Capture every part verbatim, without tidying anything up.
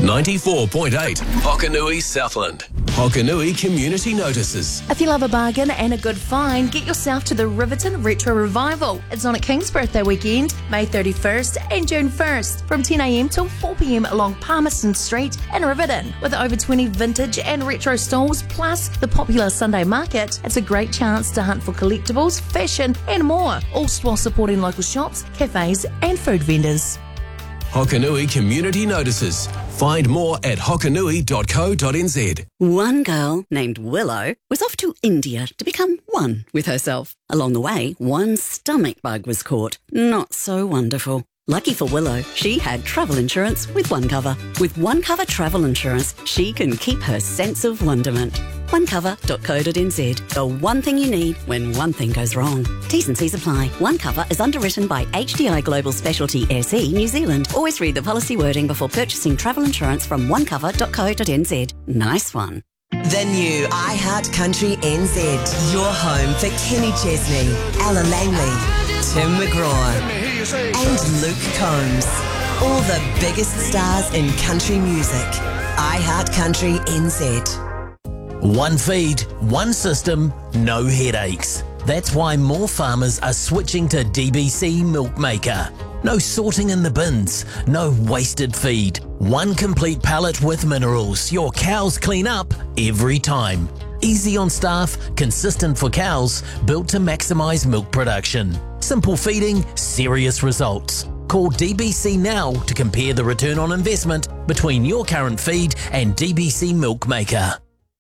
ninety-four point eight Hokanui Southland. Hokanui Community Notices. If you love a bargain and a good find, get yourself to the Riverton Retro Revival. It's on at King's birthday weekend, May thirty-first and June first, from ten a m till four p m along Palmerston Street in Riverton. With over twenty vintage and retro stalls, plus the popular Sunday market, it's a great chance to hunt for collectibles, fashion and more, all while supporting local shops, cafes and food vendors. Hokanui Community Notices. Find more at hokanui dot co dot n z. One girl named Willow was off to India to become one with herself. Along the way, one stomach bug was caught. Not so wonderful. Lucky for Willow, she had travel insurance with OneCover. With OneCover travel insurance, she can keep her sense of wonderment. one cover dot co dot n z. The one thing you need when one thing goes wrong. T's and C's apply. OneCover is underwritten by H D I Global Specialty S E New Zealand. Always read the policy wording before purchasing travel insurance from one cover dot co dot n z. Nice one. The new iHeart Country N Z. Your home for Kenny Chesney, Ella Langley, Tim McGraw, and Luke Combs. All the biggest stars in country music. iHeart Country N Z. One feed, one system, no headaches. That's why more farmers are switching to D B C Milk Maker. No sorting in the bins, no wasted feed. One complete pallet with minerals your cows clean up every time. Easy on staff, consistent for cows, built to maximise milk production. Simple feeding, serious results. Call D B C now to compare the return on investment between your current feed and D B C Milk Maker.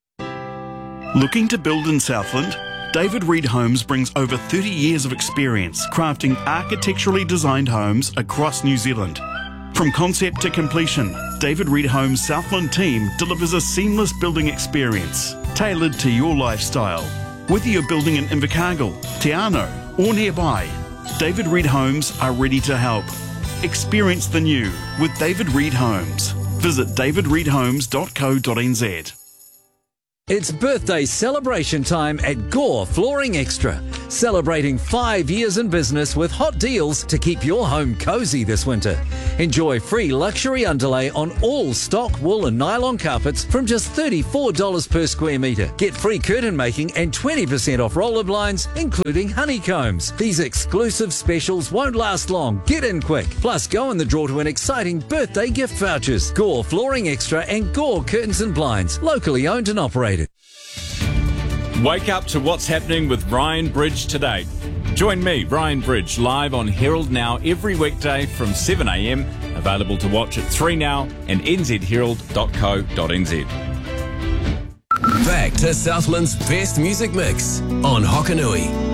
Looking to build in Southland? David Reed Homes brings over thirty years of experience crafting architecturally designed homes across New Zealand. From concept to completion, David Reed Homes' Southland team delivers a seamless building experience tailored to your lifestyle. Whether you're building in Invercargill, Te Anau or nearby, David Reed Homes are ready to help. Experience the new with David Reed Homes. Visit david reed homes dot co dot n z. It's birthday celebration time at Gore Flooring Extra. Celebrating five years in business with hot deals to keep your home cozy this winter. Enjoy free luxury underlay on all stock wool and nylon carpets from just thirty-four dollars per square metre. Get free curtain making and twenty percent off roller blinds, including honeycombs. These exclusive specials won't last long. Get in quick. Plus, go in the draw to win exciting birthday gift vouchers. Gore Flooring Extra and Gore Curtains and Blinds. Locally owned and operated. Wake up to what's happening with Ryan Bridge today. Join me, Ryan Bridge, live on Herald Now every weekday from seven a m. Available to watch at three now and n z herald dot co dot n z. Back to Southland's best music mix on Hokanui.